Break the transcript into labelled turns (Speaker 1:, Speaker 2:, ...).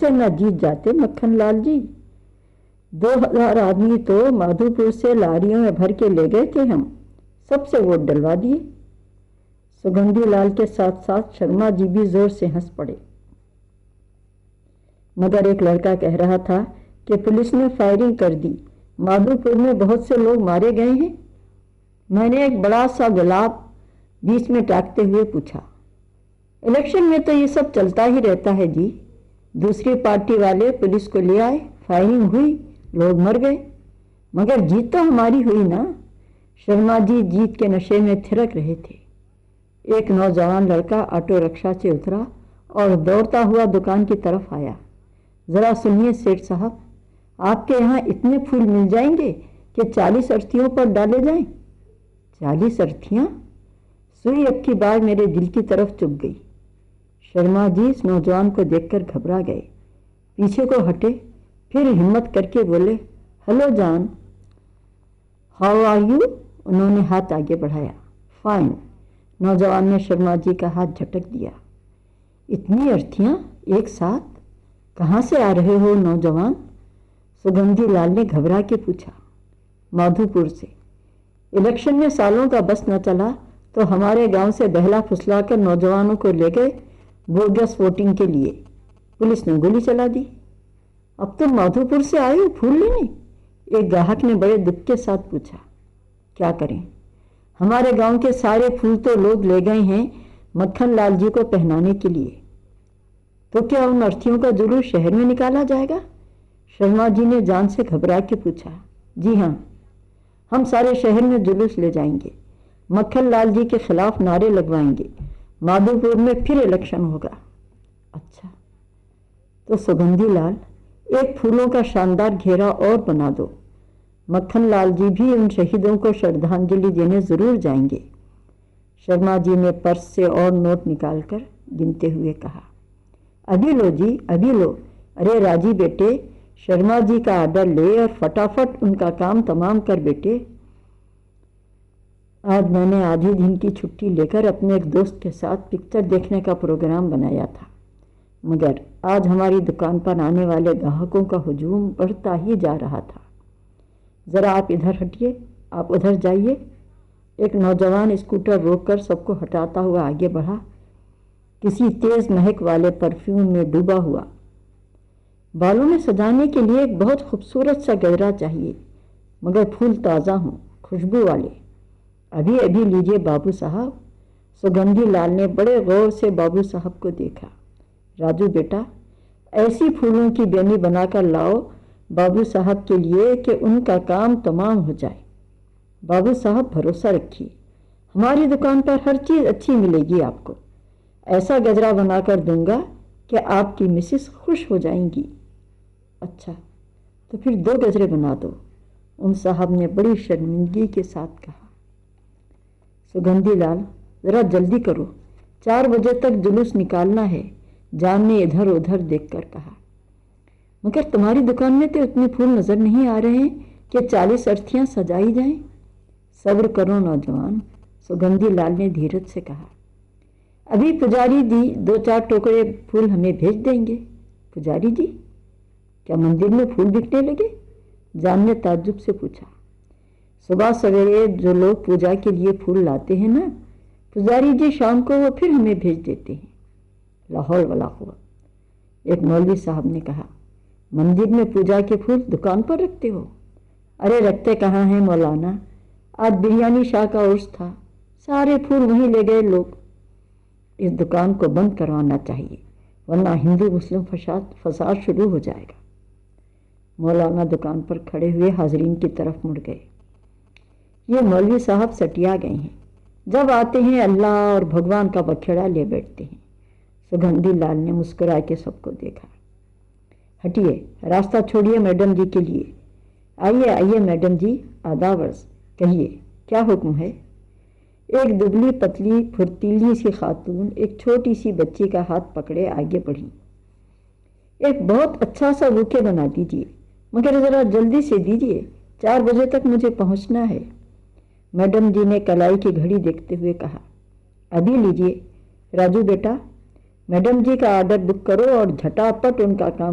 Speaker 1: से न जीत जाते मक्खन लाल जी। 2000 आदमी तो माधोपुर से लारियों में भर के ले गए थे, हम सबसे वोट डलवा दिए। सुगंधी लाल के साथ साथ शर्मा जी भी जोर से हंस पड़े। मगर एक लड़का कह रहा था कि पुलिस ने फायरिंग कर दी, माधोपुर में बहुत से लोग मारे गए हैं। मैंने एक बड़ा सा गुलाब बीच में टाकते हुए पूछा, इलेक्शन में तो ये सब चलता ही रहता है जी। दूसरी पार्टी वाले पुलिस को ले आए, फायरिंग हुई, लोग मर गए, मगर जीत तो हमारी हुई ना। शर्मा जी जीत के नशे में थिरक रहे थे। एक नौजवान लड़का ऑटो रिक्शा से उतरा और दौड़ता हुआ दुकान की तरफ आया। ज़रा सुनिए सेठ साहब, आपके यहाँ इतने फूल मिल जाएंगे कि 40 अर्थियों पर डाले जाएं। 40 अर्थियाँ? सुई अब की बार मेरे दिल की तरफ चुभ गई। शर्मा जी इस नौजवान को देखकर घबरा गए, पीछे को हटे, फिर हिम्मत करके बोले, हेलो जान, हाउ आर यू? उन्होंने हाथ आगे बढ़ाया। फाइन। नौजवान ने शर्मा जी का हाथ झटक दिया। इतनी अर्थियाँ एक साथ? कहाँ से आ रहे हो नौजवान? सुगंधी लाल ने घबरा के पूछा। माधोपुर से। इलेक्शन में सालों का बस न चला तो हमारे गांव से बहला फुसला कर नौजवानों को ले गए बोगस वोटिंग के लिए। पुलिस ने गोली चला दी। अब तुम माधोपुर से आए हो फूल लेने? एक ग्राहक ने बड़े दुख के साथ पूछा। क्या करें, हमारे गांव के सारे फूल तो लोग ले गए हैं मक्खन लाल जी को पहनाने के लिए। तो क्या उन अर्थियों का जुलूस शहर में निकाला जाएगा? शर्मा जी ने जान से घबरा के पूछा। जी हाँ, हम सारे शहर में जुलूस ले जाएंगे, मक्खन लाल जी के खिलाफ नारे लगवाएंगे, माधोपुर में फिर इलेक्शन होगा। अच्छा, तो सुगंधी लाल एक फूलों का शानदार घेरा और बना दो। मक्खन लाल जी भी उन शहीदों को श्रद्धांजलि देने जरूर जाएंगे। शर्मा जी ने पर्स से और नोट निकालकर गिनते हुए कहा। अभी लो जी, अभी लो। अरे राजी बेटे, शर्मा जी का आर्डर ले और फटाफट उनका काम तमाम कर बेटे। आज मैंने आधी दिन की छुट्टी लेकर अपने एक दोस्त के साथ पिक्चर देखने का प्रोग्राम बनाया था, मगर आज हमारी दुकान पर आने वाले ग्राहकों का हुजूम बढ़ता ही जा रहा था। ज़रा आप इधर हटिए, आप उधर जाइए। एक नौजवान स्कूटर रोककर सबको हटाता हुआ आगे बढ़ा, किसी तेज़ महक वाले परफ्यूम में डूबा हुआ। बालों में सजाने के लिए एक बहुत खूबसूरत सा गजरा चाहिए, मगर फूल ताज़ा हों, खुशबू वाले। अभी अभी लीजिए बाबू साहब। सुगंधी लाल ने बड़े गौर से बाबू साहब को देखा। राजू बेटा, ऐसी फूलों की बेनी बनाकर लाओ बाबू साहब के लिए कि उनका काम तमाम हो जाए। बाबू साहब भरोसा रखिए, हमारी दुकान पर हर चीज़ अच्छी मिलेगी आपको। ऐसा गजरा बनाकर दूंगा कि आपकी मिसेस खुश हो जाएंगी। अच्छा, तो फिर 2 गजरे बना दो, उन साहब ने बड़ी शर्मिंदगी के साथ कहा। सुगंधी लाल, ज़रा जल्दी करो, 4 बजे तक जुलूस निकालना है, जान ने इधर उधर देखकर कहा। मगर तुम्हारी दुकान में तो इतने फूल नज़र नहीं आ रहे हैं कि 40 अर्थियाँ सजाई जाएं। सब्र करो नौजवान, सुगंधी लाल ने धीरज से कहा। अभी पुजारी दी 2-4 टोकरे फूल हमें भेज देंगे। पुजारी जी? क्या मंदिर में फूल बिकने लगे? जान ने ताज्जुब से पूछा। सुबह सवेरे जो लोग पूजा के लिए फूल लाते हैं ना, पुजारी जी शाम को वो फिर हमें भेज देते हैं। लाहौल वाला हुआ। एक मौलवी साहब ने कहा, मंदिर में पूजा के फूल दुकान पर रखते हो? अरे रखते कहाँ हैं मौलाना, आज बिरयानी शाह का उर्स था, सारे फूल वहीं ले गए लोग। इस दुकान को बंद करवाना चाहिए, वरना हिंदू मुस्लिम फसाद शुरू हो जाएगा। मौलाना दुकान पर खड़े हुए हाजरीन की तरफ मुड़ गए। ये मौलवी साहब सटिया गए हैं, जब आते हैं अल्लाह और भगवान का बखेड़ा ले बैठते हैं। सुगंधी लाल ने मुस्कुरा के सबको देखा। हटिए, रास्ता छोड़िए मैडम जी के लिए। आइए आइए मैडम जी, आदाब अर्ज़, कहिए क्या हुक्म है? एक दुबली पतली फुर्तीली सी खातून एक छोटी सी बच्ची का हाथ पकड़े आगे बढ़ी। एक बहुत अच्छा सा बुके बना दीजिए, मगर ज़रा जल्दी से दीजिए, 4 बजे तक मुझे पहुंचना है। मैडम जी ने कलाई की घड़ी देखते हुए कहा। अभी लीजिए। राजू बेटा, मैडम जी का ऑर्डर बुक करो और झटापट उनका काम